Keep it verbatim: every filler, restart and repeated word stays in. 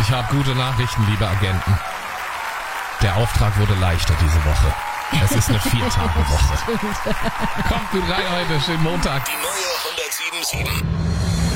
ich habe gute Nachrichten, liebe Agenten. Der Auftrag wurde leichter diese Woche. Es ist eine Vier-Tage-Woche. Kommt gut rein heute, schönen Montag. Die neue hundertsieben Komma sieben.